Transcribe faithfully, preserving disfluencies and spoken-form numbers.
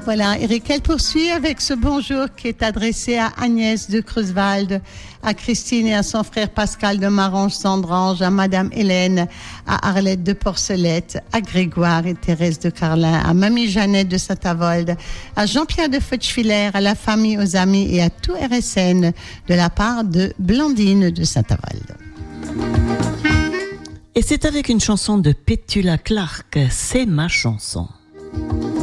Voilà, Eric, elle poursuit avec ce bonjour qui est adressé à Agnès de Creuswald, à Christine et à son frère Pascal de Marange-Sandrange, à Madame Hélène, à Arlette de Porcelette, à Grégoire et Thérèse de Carlin, à Mamie Jeannette de Saint-Avold, à Jean-Pierre de Feuchevillers, à la famille, aux amis et à tout R S N de la part de Blandine de Saint-Avold. Et c'est avec une chanson de Petula Clark, c'est ma chanson.